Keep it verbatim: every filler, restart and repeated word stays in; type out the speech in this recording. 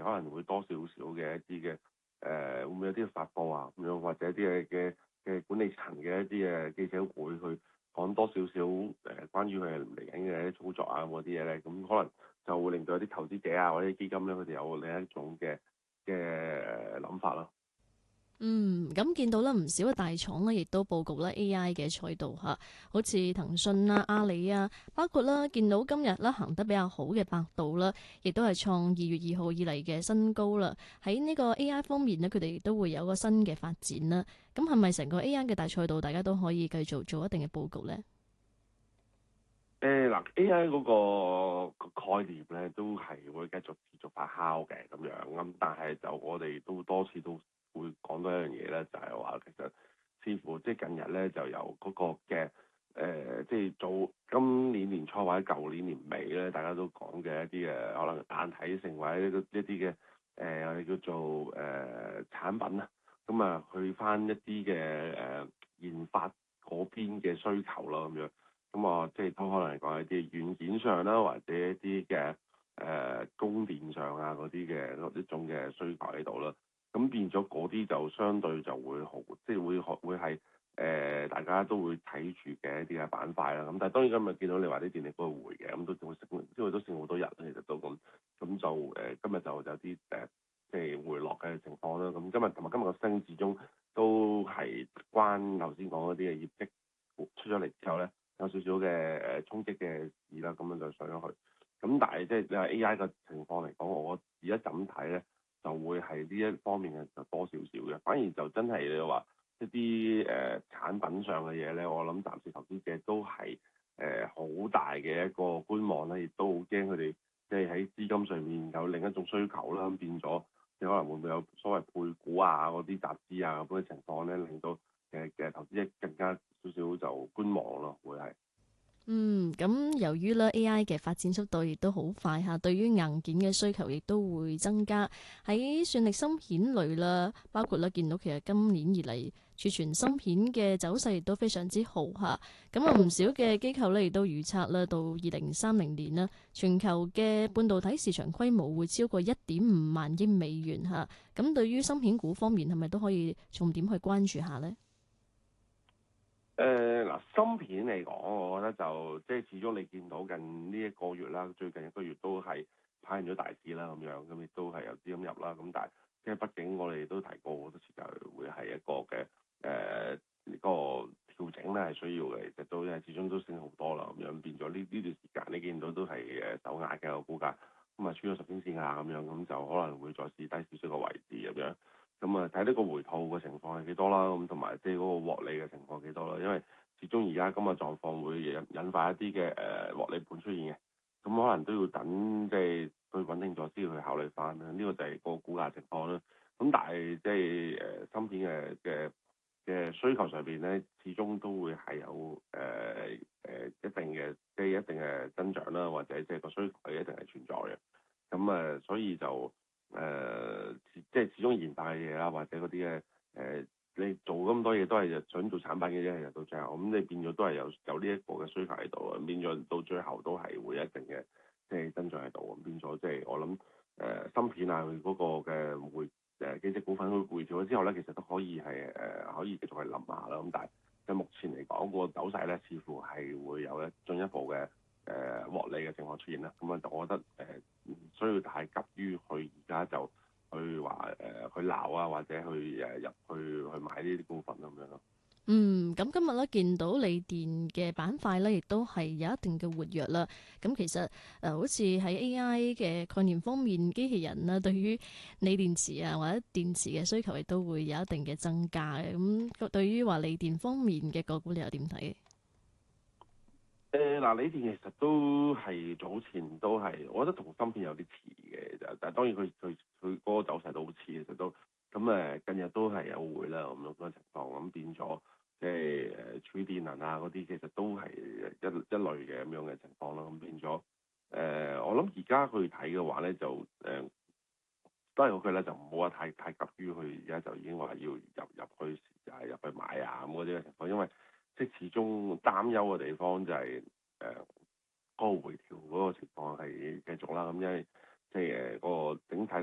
可能會多少少嘅一啲嘅誒，會唔會有啲發佈啊咁樣，或者一啲嘅嘅嘅管理層嘅一啲嘅記者會去講多少少誒關於佢嚟緊嘅操作啊嗰啲嘢咧，咁可能就會令到有啲投資者啊或者基金咧，佢哋有另一種嘅嘅諗法咯。 嗯，咁見到啦，唔少嘅大廠咧，亦都佈局咧 A I 嘅賽道嚇，好似騰訊啊、阿里啊，包括啦，見到今日啦行得比較好嘅百度啦，亦都係創二月二號以嚟嘅新高啦。喺呢個 A I 方面呢，佢哋都會有個新嘅發展啦。咁係咪成個 A I 嘅大賽道，大家都可以繼續做一定嘅佈局呢？ 誒嗱，A I 嗰個概念咧，都係會繼續持續發酵嘅咁樣，咁但係就我哋都多次都會講到一樣嘢咧，就係話其實似乎即係近日咧就由嗰個嘅誒、呃，即係早今年年初或者舊年年尾咧，大家都講嘅一啲嘅可能硬體性或者一啲嘅誒我哋叫做誒、呃、產品啊，咁啊去翻一啲嘅誒研發嗰邊嘅需求啦咁樣。咁啊，即係都可能講一啲軟件上啦，或者一啲嘅誒供電上啊嗰啲嘅一種嘅需求喺度啦。咁變咗嗰啲就相對就會好，即係會學會係誒、呃、大家都會睇住嘅一啲嘅板塊啦。咁但係當然今日見到你話啲電力嗰個回嘅，咁都仲會升，因為都升好多日啦，其實都咁。咁就誒、呃、今日就有啲誒、呃、即係回落嘅情況啦。咁今日同埋今日個升始終都係關頭先講嗰啲嘅業績出咗嚟之後咧。有少少嘅誒衝擊嘅市啦，咁樣就上咗去。咁但係即係你話 A I 嘅情況嚟講，我而家怎睇咧，就會係呢一方面嘅就多少少嘅。反而就真係你話一啲誒、呃、產品上嘅嘢咧，我諗暫時投資者都係誒好大嘅一個觀望咧，亦都好驚佢哋即係喺資金上面有另一種需求啦，咁變咗即係可能會唔會有所謂配股啊嗰啲集資啊咁嘅情況咧，令到嘅嘅投資者更加少少就觀望咯，會係。 嗯，咁由於咧 A I 嘅發展速度亦都好快嚇，對於硬件嘅需求亦都會增加。喺算力芯片類啦，包括咧見到其實今年以嚟儲存芯片嘅走勢亦都非常之好嚇。咁啊唔少嘅機構咧亦都預測啦，到二零三零年啦，全球嘅半導體市場規模會超過一點五萬億美元嚇。咁對於芯片股方面係咪都可以重點去關注下呢？ 誒嗱、呃，芯片嚟講，我覺得就即係始終你見到近呢一個月啦，最近一個月都係跑贏咗大市啦咁樣，咁亦都係有資金入啦。咁但係即係畢竟我哋都提過好多次，就會係一個嘅誒呢個調整咧係需要嘅，其實都因為始終都升好多啦，咁樣變咗呢呢段時間你見到都係誒受壓嘅個股價，咁啊穿咗十天線啊咁樣，咁就可能會再試低少少個位置咁樣。咁啊，睇呢個回吐嘅情況係幾多啦，咁同埋即係嗰個獲利嘅情況幾多啦，因為始終而家今日狀況會引引發一啲嘅誒獲利盤出現嘅，咁可能都要等即係佢穩定咗先去考慮翻啦，呢、這個就係個股價情況啦。咁但係即係誒芯片嘅嘅嘅需求上邊咧，始終都會係有誒誒、呃呃、一定嘅即係一定嘅增長啦，或者即係個需求係一定係存在嘅。咁啊，所以就誒、呃，即係始終研發嘅嘢啦，或者嗰啲嘅誒，你做咁多嘢都係想做產品嘅啫，其實到最後，咁你變咗都係有有呢一個嘅需求喺度，變咗到最後都係會有一定嘅即係增長喺度，咁變咗即係我諗誒、呃、芯片啊，佢嗰個嘅回誒幾隻股份佢回調咗之後咧，其實都可以係誒、呃、可以繼續係諗下啦，咁但係喺目前嚟講，個走勢咧似乎係會有一進一步嘅誒獲利嘅情況出現啦，咁啊，我覺得誒。呃唔需要太急於去而家就去話誒、呃、去鬧啊，或者去誒入去去買呢啲股份咁樣咯。 嗯，咁今日咧見到鋰電嘅板塊咧，亦都係有一定嘅活躍啦。咁其實誒、呃，好似喺 A I 嘅概念方面，機器人啦，對於鋰電池啊或者電池嘅需求，亦都會有一定嘅增加嘅。咁對於話鋰電方面嘅個股，你又點睇？ 誒嗱，鋰電其實都係早前都係，我覺得同芯片有啲似嘅，就但係當然佢佢佢嗰個走勢都好似，其實都咁誒近日都係有回啦咁樣嘅情況，咁變咗即係誒儲電能啊嗰啲，其實都係一一類嘅咁樣嘅情況啦，咁變咗誒、呃、我諗而家去睇嘅話咧就誒、呃、都係嗰句咧，就唔好話太太急於去而家就已經話要入入去誒入去買啊咁嗰啲嘅情況，因為即係始終擔憂嘅地方就係誒嗰個回調嗰個情況係繼續啦，咁因為即係誒嗰個整體